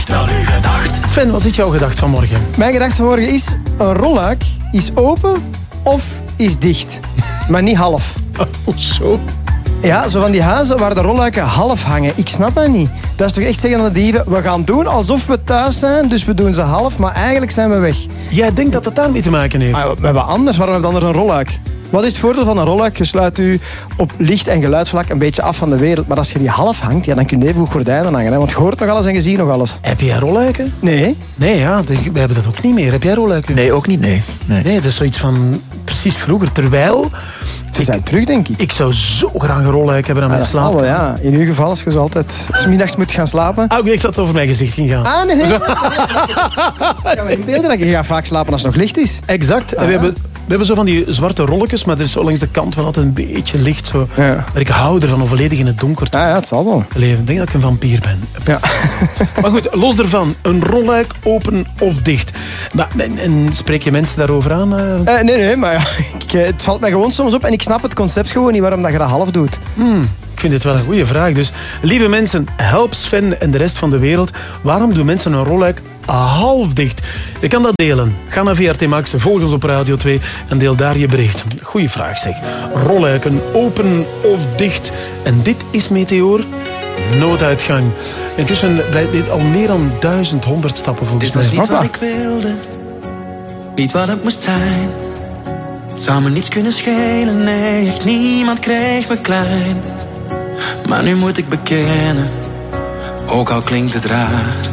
Wel uw gedacht. Sven, wat is jouw gedacht vanmorgen? Mijn gedachte vanmorgen is... Een rolluik is open of is dicht. Maar niet half. Zo. Ja, zo van die huizen waar de rolluiken half hangen. Ik snap dat niet. Dat is toch echt zeggen aan de dieven... We gaan doen alsof we thuis zijn, dus we doen ze half, maar eigenlijk zijn we weg. Jij denkt dat het daarmee te maken heeft? Maar we hebben anders. Waarom hebben we anders een rolluik? Wat is het voordeel van een rolluik? Je sluit u op licht- en geluidsvlak een beetje af van de wereld. Maar als je die half hangt, ja, dan kun je even goed gordijnen hangen. Hè? Want je hoort nog alles en je ziet nog alles. Heb jij rolluiken? Nee. Nee, ja, we hebben dat ook niet meer. Heb jij rolluiken? Nee, ook niet, nee. Nee, dat is zoiets van precies vroeger. Terwijl... Ze zijn terug, denk ik. Ik zou zo graag een rolluik hebben aan mijn Dat zal wel, slaapkamer. ja. In uw geval, als je zo altijd 's middags moet gaan slapen. Ah, ik dacht dat het over mijn gezicht ging gaan. Ah, nee. Ik kan me inbeelden dat je gaat vaak slapen als het nog licht is. Exact. En we hebben zo van die zwarte rolletjes, maar er is zo langs de kant wel altijd een beetje licht. Zo. Ja. Maar ik hou ervan om volledig in het donker te Ja, het zal wel. leven. Ik denk dat ik een vampier ben. Ja. Maar goed, los ervan. Een rolluik open of dicht. Maar, en spreek je mensen daarover aan? Nee, maar ja, het valt mij gewoon soms op. En ik snap het concept gewoon niet waarom dat je dat half doet. Ik vind dit wel een goede vraag. Dus, lieve mensen, help Sven en de rest van de wereld. Waarom doen mensen een rolluik half dicht? Je kan dat delen. Ga naar VRT Max, volg ons op Radio 2 en deel daar je bericht. Goeie vraag zeg. Rolluiken open of dicht? En dit is Meteor. Nooduitgang. Intussen blijft dit al meer dan 1100 stappen volgens mij. Dit was niet wat ik wilde. Niet wat het moest zijn. Het zou me niets kunnen schelen, nee, echt niemand kreeg me klein. Maar nu moet ik bekennen, ook al klinkt het raar,